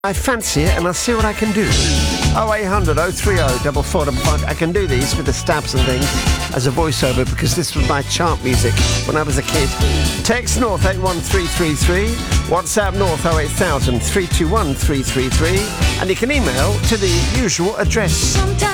I fancy it and I'll see what I can do. 0800 030 4455. I can do these with the stabs and things as a voiceover because this was my chart music when I was a kid. Text North 81333, WhatsApp North 08000 321 333, and you can email to the usual address.